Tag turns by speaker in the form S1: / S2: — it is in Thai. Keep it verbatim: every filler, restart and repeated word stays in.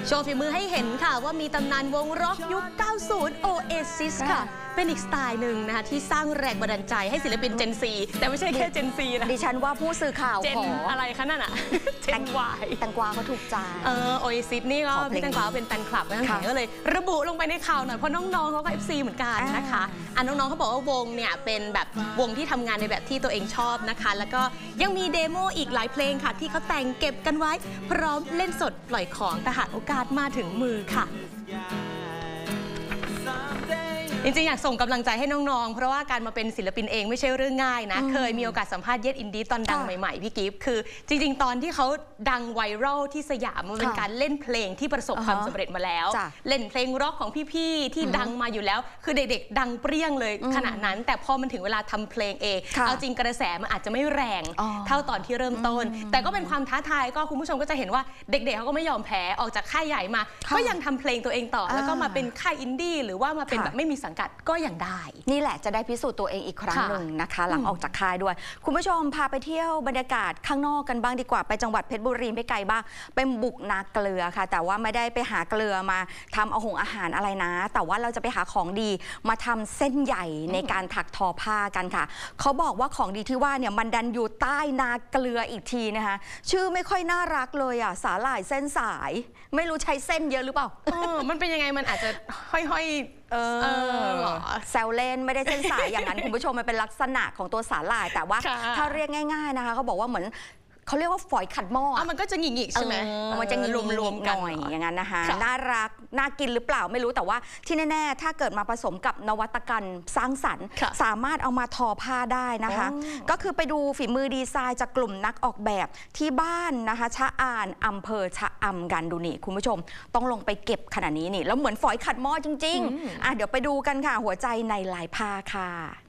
S1: โชว์ฝีมือให้เห็นค่ะว่ามีตำนานวงร็อกยุค เก้าสิบ Oasis ค่ะเป็นอีกสไตล์หนึ่งนะคะที่สร้างแรงบันดาลใจให้ศิลปิน Gen Z แต่ไม่ใช่แค่ Gen Z นะ
S2: ดิฉันว่าผู้สื่อข่าวขอ
S1: อะไรคะนั่นอะ Gen Y
S2: แตงกวาเขาถูกใจ
S1: เออ Oasis นี่ก็พี่แตงกวาเป็นแฟนคลับนะคะก็เลยระบุลงไปในข่าวหน่อยเพราะน้องๆเขาก็ เอฟ ซี เหมือนกันนะคะอันน้องๆเขาบอกว่าวงเนี่ยเป็นแบบวงที่ทำงานในแบบที่ตัวเองชอบนะคะแล้วก็ยังมีเดโมอีกหลายเพลงค่ะที่เขาแต่งเก็บกันไว้พร้อมเล่นสดปล่อยของแต่หากโอกาสมาถึงมือค่ะจริงๆอยากส่งกำลังใจให้น้องๆเพราะว่าการมาเป็นศิลปินเองไม่ใช่เรื่องง่ายนะเคยมีโอกาสสัมภาษณ์เยดอินดี้ตอนดังใหม่ๆพี่กิฟต์คือจริงๆตอนที่เขาดังไวรัลที่สยามมันเป็นการเล่นเพลงที่ประสบความสำเร็จมาแล้วเล่นเพลงร็อกของพี่ๆที่ดังมาอยู่แล้วคือเด็กๆดังเปรี้ยงเลยขณะนั้นแต่พอมันถึงเวลาทำเพลงเองเอาจริงกระแสมันอาจจะไม่แรงเท่าตอนที่เริ่มต้นแต่ก็เป็นความท้าทายก็คุณผู้ชมก็จะเห็นว่าเด็กๆเขาก็ไม่ยอมแพ้ออกจากค่ายใหญ่มาก็ยังทำเพลงตัวเองต่อแล้วก็มาเป็นค่ายอินดี้หรือว่ามาเป็นแบบไม่มีสังกัดก็ยังได้
S2: นี่แหละจะได้พิสูจน์ตัวเองอีกครั้งหนึ่งนะคะหลังออกจากค่ายด้วยคุณผู้ชมพาไปเที่ยวบรรยากาศข้างนอกกันบ้างดีกว่าไปจังหวัดเพชรบุรีไม่ไกลบ้างเป็นบุกนาเกลือค่ะแต่ว่าไม่ได้ไปหาเกลือมาทำเอาหงอาหารอะไรนะแต่ว่าเราจะไปหาของดีมาทำเส้นใหญ่ในการถักทอผ้ากันค่ะเขาบอกว่าของดีที่ว่าเนี่ยมันดันอยู่ใต้นาเกลืออีกทีนะคะชื่อไม่ค่อยน่ารักเลยอ่ะสาหร่ายเส้นสายไม่รู้ใช้เส้นเยอะหรือเปล่า
S1: มันเป็นยังไงมันอาจจะห้อยๆเออ
S2: แซวเล่นไม่ได้เส้นสายอย่างนั้นคุณผู้ชมมันเป็นลักษณะของตัวสาหร่ายแต่ว่าถ้าเรียกง่ายๆนะคะเขาบอกว่าเหมือนเขาเรียกว่าฝอยขัดหม้อ
S1: มันก็จะหงิกๆใช่ไหม
S2: มันจะหงิกรวมๆหน่อยอย่างนั้นนะคะน่ารักน่ากินหรือเปล่าไม่รู้แต่ว่าที่แน่ๆถ้าเกิดมาผสมกับนวัตกรรมสร้างสรรค์สามารถเอามาทอผ้าได้นะคะก็คือไปดูฝีมือดีไซน์จากกลุ่มนักออกแบบที่บ้านนะคะชะอานอำเภอชะอำกันดูนี่คุณผู้ชมต้องลงไปเก็บขนาดนี้นี่แล้วเหมือนฝอยขัดหม้อจริงๆอ่ะเดี๋ยวไปดูกันค่ะหัวใจในลายผ้าค่ะ